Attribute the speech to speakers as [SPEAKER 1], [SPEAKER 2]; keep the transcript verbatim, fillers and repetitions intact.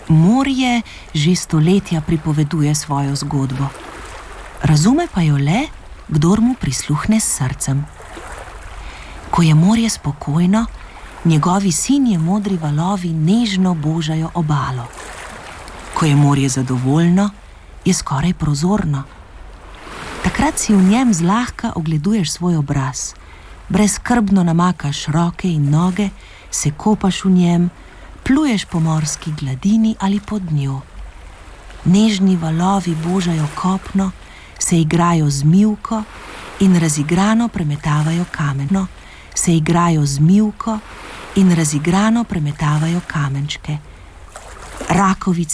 [SPEAKER 1] Morje že stoletja pripoveduje svojo zgodbo. Razume pa jo le, kdor mu prisluhne s srcem. Ko je morje spokojno, njegovi sinje modri valovi nežno božajo obalo. Ko je morje zadovoljno, je skoraj prozorno. Takrat si v njem zlahka ogleduješ svoj obraz, brezskrbno namakaš roke in noge, se kopaš v njem, pluješ po morski gladini ali pod njo. Nežni valovi božajo kopno, se igrajo z mivko in razigrano premetavajo kameno, se igrajo z mivko in razigrano premetavajo kamenčke. Rakovice